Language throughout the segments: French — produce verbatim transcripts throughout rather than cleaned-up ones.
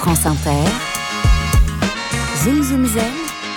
France Inter, Zoom Zoom Zen,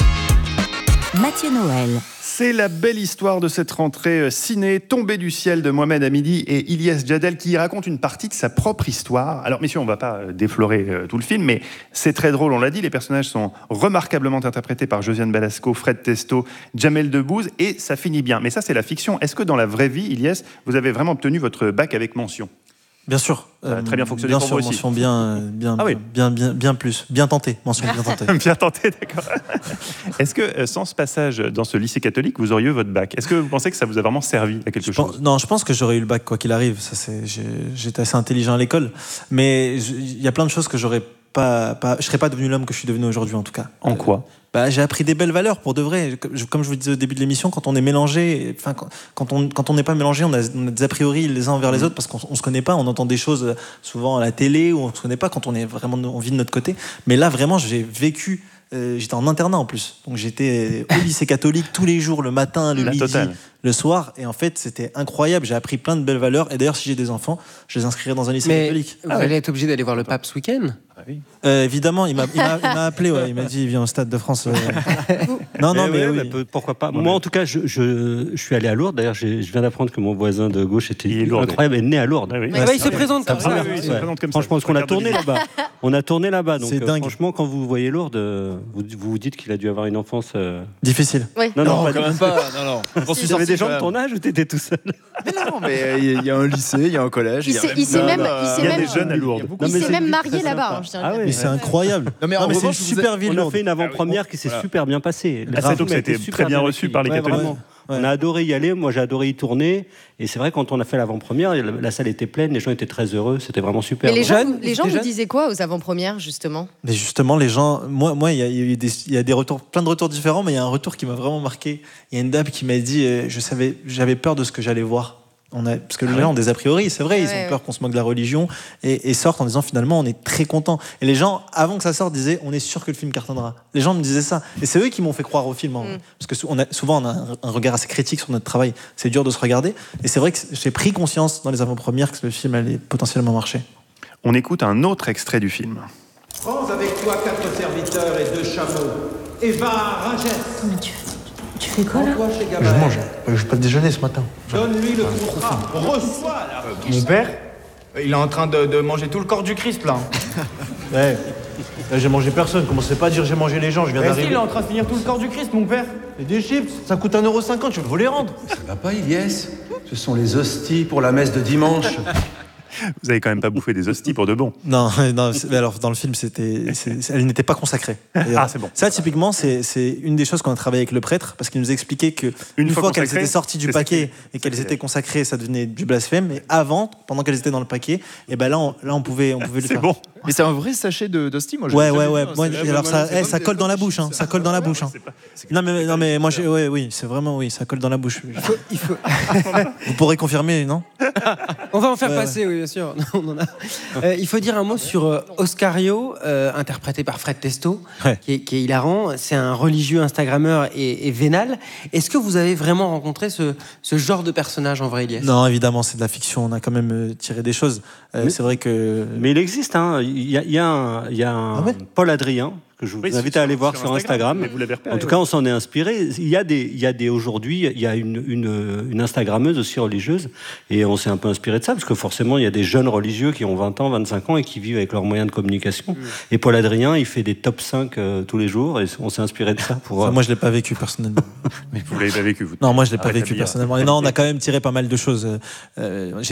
Mathieu Noël. C'est la belle histoire de cette rentrée ciné tombée du ciel de Mohamed Hamidi et Ilyes Djadel qui raconte une partie de sa propre histoire. Alors messieurs, on ne va pas déflorer tout le film, mais c'est très drôle, on l'a dit, les personnages sont remarquablement interprétés par Josiane Balasco, Fred Testo, Jamel Debbouze, et ça finit bien. Mais ça, c'est la fiction. Est-ce que dans la vraie vie, Ilyes, vous avez vraiment obtenu votre bac avec mention ? Bien sûr. Ça a très bien fonctionné bien pour sûr, vous aussi. mention bien, bien, Ah oui. bien, bien, bien plus. Bien tenté. Mention bien tentée. Bien tenté, d'accord. Est-ce que sans ce passage dans ce lycée catholique, vous auriez eu votre bac ? Est-ce que vous pensez que ça vous a vraiment servi à quelque Je chose ? pense, Non, je pense que j'aurais eu le bac quoi qu'il arrive. Ça, c'est, j'ai, j'étais assez intelligent à l'école, mais il y a plein de choses que j'aurais pas, pas. Je serais pas devenu l'homme que je suis devenu aujourd'hui, en tout cas. En quoi ? Bah, j'ai appris des belles valeurs pour de vrai. Comme je vous disais au début de l'émission, quand on est mélangé, enfin, quand on quand on n'est pas mélangé, on a, on a des a priori les uns envers les autres parce qu'on on se connaît pas. On entend des choses souvent à la télé ou on se connaît pas quand on est vraiment on vit de notre côté. Mais là, vraiment, j'ai vécu. Euh, j'étais en internat en plus, donc j'étais au lycée catholique tous les jours, le matin, le La midi, totale. le soir, et en fait c'était incroyable. J'ai appris plein de belles valeurs. Et d'ailleurs, si j'ai des enfants, je les inscrirai dans un lycée Mais catholique. vous allez être obligé d'aller voir le pape ce week-end. Ah oui. Euh, évidemment, il m'a, il m'a, il m'a appelé, ouais, il m'a dit viens au Stade de France. Euh... non, non, mais, mais, oui. ouais, bah, pourquoi pas. Ouais. Moi, en tout cas, je, je, je suis allé à Lourdes. D'ailleurs, j'ai, je viens d'apprendre que mon voisin de gauche était Il est lourd, incroyable et né à Lourdes. Ah oui. Ah bah, il se présente comme ça. Ah oui, il se Ouais. présente comme ça. Franchement, parce qu'on a tourné là-bas. On a tourné là-bas. Donc, C'est euh, dingue. franchement, quand vous voyez Lourdes, euh, vous, vous vous dites qu'il a dû avoir une enfance. euh, Difficile. Non, non, pas quand même pas. Non, non. J'en suis Tu avais sorti des gens quand de même. ton âge ou t'étais tout seul? Mais non, mais euh, il y a un lycée, il y a un collège. Il y a s'est- il s'est Non, même- non, il s'est Il y a même- des jeunes à Lourdes. beaucoup Il Non, mais s'est c'est même très marié sympa. là-bas. hein, je tiens à Ah le ouais. dire. Mais c'est incroyable. Non, mais en c'est revanche, une vous super êtes- ville. On a Lourdes. fait une avant-première qui s'est Voilà. super bien passée. Le Ah, c'est film donc a c'était été super très bien bien reçu accueilli. par les Ouais, catholiques. vraiment. Ouais. On a adoré y aller. Moi, j'ai adoré y tourner. Et c'est vrai, quand on a fait l'avant-première, la, la salle était pleine, les gens étaient très heureux. C'était vraiment super. Mais les Donc, gens, Jeune, les gens c'était vous jeune disaient quoi aux avant-premières, justement ? Mais justement, les gens, moi, moi, il y a, il y a eu des, il y a des retours, plein de retours différents, mais il y a un retour qui m'a vraiment marqué. Il y a une dame qui m'a dit, euh, je savais, j'avais peur de ce que j'allais voir. On a, parce que les gens ont des a priori, c'est vrai, Ouais, ils ouais, ont peur qu'on se moque de la religion et, et sortent en disant finalement on est très content. Et les gens, avant que ça sorte, disaient on est sûr que le film cartonnera. Les gens me disaient ça, et c'est eux qui m'ont fait croire au film, en vrai. Mm. Parce que sou- on a, souvent on a un, un regard assez critique sur notre travail. C'est dur de se regarder, et c'est vrai que j'ai pris conscience dans les avant-premières que le film allait potentiellement marcher. On écoute un autre extrait du film. Prends avec toi quatre serviteurs et deux chameaux, et va à Rungis. Mais tu, tu fais quoi là? Rends-toi chez Gabriel. Je n'ai pas de déjeuner ce matin. Donne-lui le contrat. Reçois la Mon père, il est en train de, de manger tout le corps du Christ là. Ouais. Là, j'ai mangé personne. Commencez pas à dire j'ai mangé les gens. Je viens Mais si, il est en train de finir tout le corps du Christ, mon père. Et des chips, ça coûte un euro cinquante. Tu veux les rendre? Ça va pas, Ilyes? Ce sont les hosties pour la messe de dimanche. Vous avez quand même pas bouffé des hosties pour de bon. Non, non. c'est- mais alors dans le film, c'était, c'est- c'est- elle n'était pas consacrée. D'ailleurs. Ah, c'est bon. Ça, typiquement, c'est, c'est une des choses qu'on a travaillé avec le prêtre parce qu'il nous expliquait que une, fois, fois qu'elles consacrées, étaient sorties du c'est paquet sacré. et qu'elles Sacré. étaient consacrées, ça devenait du blasphème. Mais avant, pendant qu'elles étaient dans le paquet, et ben là, on, là, on pouvait, on pouvait le C'est faire. bon. Mais c'est un vrai sachet de, d'hostie, moi. je Ouais, l'ai ouais, jamais ouais. vu, hein. Moi, C'est- alors c'est ça, pas- eh, c'est ça pas colle des- dans la bouche, hein. Ça colle dans la bouche. Hein. Non, mais non, mais moi, j'ai- ouais, oui, c'est vraiment oui, ça colle dans la bouche. Il faut... Vous pourrez confirmer, non? On va en faire Ouais, passer, oui, bien sûr. On en a. Euh, il faut dire un mot sur euh, Oscario, euh, interprété par Fred Testo, Ouais. qui, est, qui est hilarant. C'est un religieux Instagrammeur et, et vénal. Est-ce que vous avez vraiment rencontré ce, ce genre de personnage en vrai, Ilyes? Non, évidemment, c'est de la fiction. On a quand même euh, tiré des choses. Euh, Mais- c'est vrai que. Mais il existe, hein. Il y a, il y a un, il y a un Ah ouais Paul Adrien que je vous Oui, invite sur- à aller voir sur sur Instagram. Mais vous l'avez repéré, En tout ouais. cas, on s'en est inspiré. Il y a des, il y a des aujourd'hui, il y a une, une, une Instagrammeuse aussi religieuse, et on s'est un peu inspiré de ça parce que forcément, il y a des jeunes religieux qui ont vingt ans, vingt-cinq ans et qui vivent avec leurs moyens de communication. Et Paul Adrien, il fait des top cinq euh, tous les jours, et on s'est inspiré de ça pour. Enfin, euh, moi, je l'ai pas vécu personnellement. Mais vous l'avez pas vécu, vous. Non, moi, je l'ai pas Arrête vécu d'habiller. personnellement. Et non, on a quand même tiré pas mal de choses. Euh,